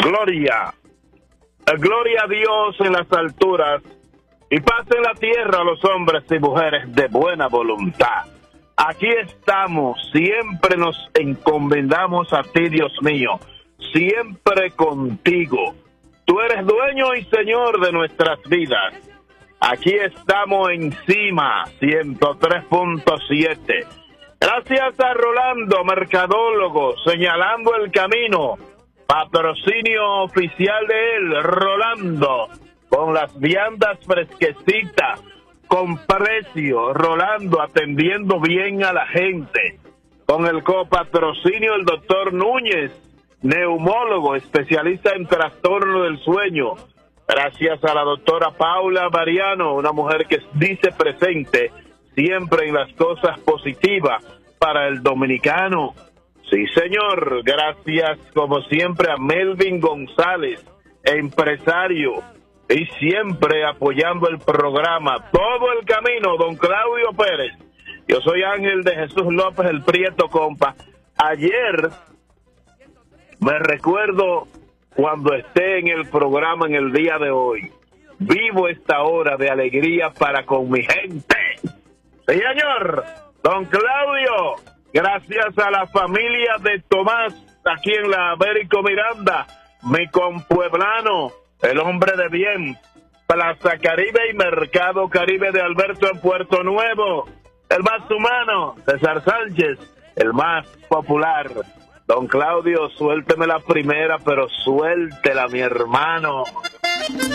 Gloria. Gloria a Dios en las alturas y paz en la tierra a los hombres y mujeres de buena voluntad. Aquí estamos, siempre nos encomendamos a ti, Dios mío, siempre contigo. Tú eres dueño y señor de nuestras vidas. Aquí estamos encima, 103.7. Gracias a Rolando, mercadólogo, señalando el camino. Patrocinio oficial de él, Rolando, con las viandas fresquecitas, con precio, Rolando atendiendo bien a la gente. Con el copatrocinio el doctor Núñez, neumólogo, especialista en trastorno del sueño. Gracias a la doctora Paula Mariano, una mujer que dice presente siempre en las cosas positivas para el dominicano. Sí, señor. Gracias, como siempre, a Melvin González, empresario, y siempre apoyando el programa. Todo el camino, don Claudio Pérez. Yo soy Ángel de Jesús López, el Prieto, compa. Ayer me recuerdo cuando esté en el programa en el día de hoy. Vivo esta hora de alegría para con mi gente. Sí, señor. Don Claudio, gracias a la familia de Tomás, aquí en la Américo Miranda, mi compueblano, el hombre de bien, Plaza Caribe y Mercado Caribe de Alberto en Puerto Nuevo, el más humano, César Sánchez, el más popular. Don Claudio, suélteme la primera, pero suéltela, mi hermano.